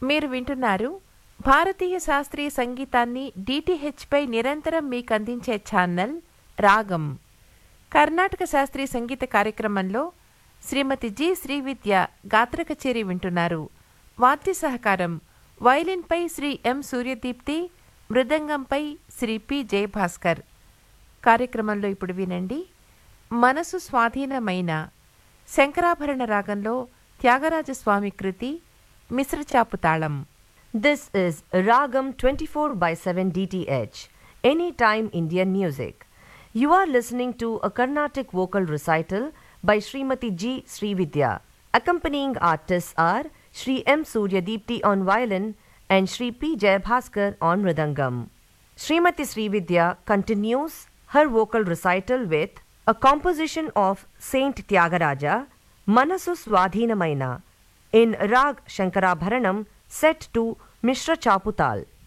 మీరు వింటున్నారు భారతీయ శాస్త్రీయ సంగీతాన్ని డిటిహెచ్పై నిరంతరం మీకు అందించే ఛానల్ రాగం. కర్ణాటక శాస్త్రీయ సంగీత కార్యక్రమంలో శ్రీమతి జి శ్రీవిద్య గాత్ర కచేరీ వింటున్నారు. వాద్య సహకారం వయలిన్పై శ్రీ ఎం సూర్యదీప్తి, మృదంగంపై శ్రీ పి జయభాస్కర్. కార్యక్రమంలో ఇప్పుడు వినండి మనసు స్వాధీనమైన శంకరాభరణ రాగంలో త్యాగరాజస్వామి కృతి మిశ్రచాపు తాళం. This is Ragam 24/7 DTH, Anytime Indian Music. You are listening to a Carnatic vocal recital by Srimati G. Srividya. Accompanying artists are Sri M. Suryadipti on violin and Sri P. Jayabhaskar on mridangam. Srimati Srividya continues her vocal recital with a composition of Saint Tyagaraja, Manasu Swadhinamaina, in Rag Shankarabharanam set to Mishra Chaputal.